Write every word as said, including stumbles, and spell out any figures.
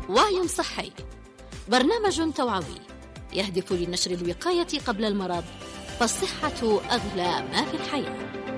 وعي صحي، برنامج توعوي يهدف لنشر الوقاية قبل المرض، فالصحة أغلى ما في الحياة.